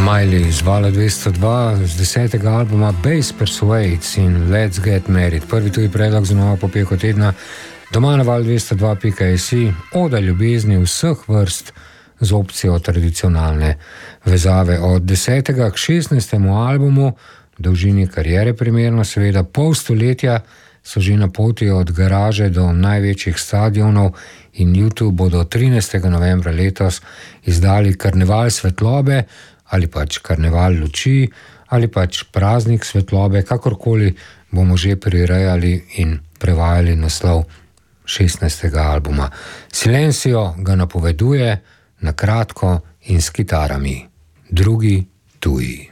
Miley iz Vala 202 z 10. albuma Bass Persuades in Let's Get Married. Prvi tuji predlog za novo popeko tedna doma na val202.si, oda ljubezni vseh vrst z opcijo tradicionalne vezave. Od 10. k 16. albumu, dolžini kariere primerno seveda pol stoletja, so že na poti od garaže do največjih stadionov in YouTube bodo 13. novembra letos izdali Karneval svetlobe ali pač Karneval luči ali pač Praznik svetlobe, kakorkoli bomo že prirejali in prevajali naslov 16. albuma. Silencio ga napoveduje na kratko in s kitarami. Drugi tuji.